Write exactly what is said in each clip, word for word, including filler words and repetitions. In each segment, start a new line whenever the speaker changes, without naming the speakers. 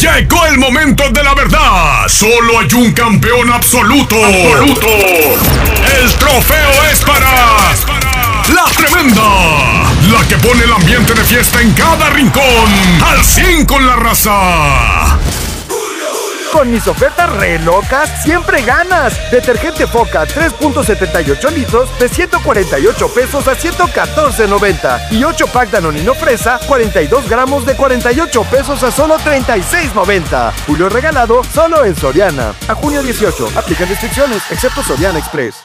Llegó el momento de la verdad. Solo hay un campeón absoluto. Absoluto. El trofeo es para La Tremenda, la que pone el ambiente de fiesta en cada rincón. Al cien con la raza.
Con mis ofertas re locas, siempre ganas. Detergente Foca tres punto setenta y ocho litros de ciento cuarenta y ocho pesos a ciento catorce noventa. Y ocho pack Danonino Fresa, cuarenta y dos gramos de cuarenta y ocho pesos a solo treinta y seis noventa. Julio regalado solo en Soriana. A junio dieciocho. Aplican restricciones, excepto Soriana Express.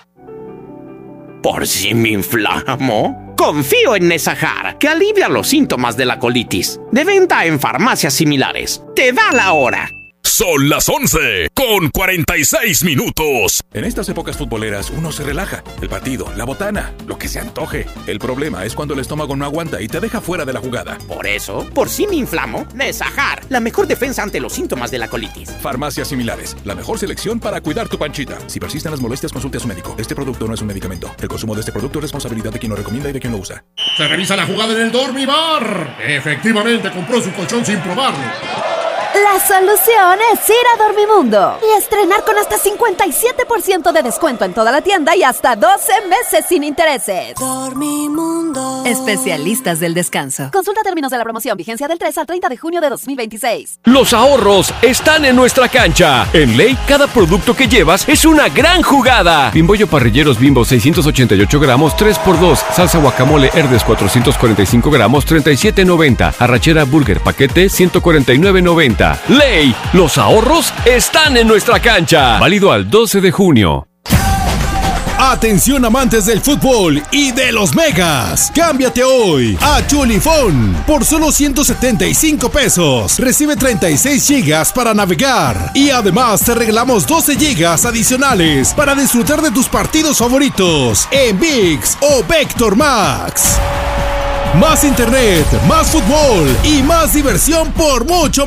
¿Por si me inflamo? Confío en Nesajar, que alivia los síntomas de la colitis. De venta en farmacias similares. Te da la hora.
Son las once con cuarenta y seis minutos.
En estas épocas futboleras uno se relaja. El partido, la botana, lo que se antoje. El problema es cuando el estómago no aguanta y te deja fuera de la jugada.
Por eso, por si me inflamo, Nesajar, la mejor defensa ante los síntomas de la colitis.
Farmacias similares, la mejor selección para cuidar tu panchita. Si persisten las molestias, consulte a su médico. Este producto no es un medicamento. El consumo de este producto es responsabilidad de quien lo recomienda y de quien lo usa.
Se revisa la jugada en el Dormibar. Efectivamente, compró su colchón sin probarlo.
La solución es ir a Dormimundo y estrenar con hasta cincuenta y siete por ciento de descuento en toda la tienda y hasta doce meses sin intereses.
Dormimundo.
Especialistas del descanso. Consulta términos de la promoción. Vigencia del tres al treinta de junio de dos mil veintiséis.
Los ahorros están en nuestra cancha. En Ley, cada producto que llevas es una gran jugada. Bimbollo Parrilleros Bimbo seiscientos ochenta y ocho gramos, tres por dos. Salsa guacamole Herdes cuatrocientos cuarenta y cinco gramos, treinta y siete noventa. Arrachera Burger paquete ciento cuarenta y nueve noventa. Ley, los ahorros están en nuestra cancha. Válido al doce de junio.
Atención amantes del fútbol y de los megas. Cámbiate hoy a Chulifón por solo ciento setenta y cinco pesos. Recibe treinta y seis gigas para navegar y además te regalamos doce gigas adicionales para disfrutar de tus partidos favoritos en ViX o Vector Max. Más internet, más fútbol y más diversión por mucho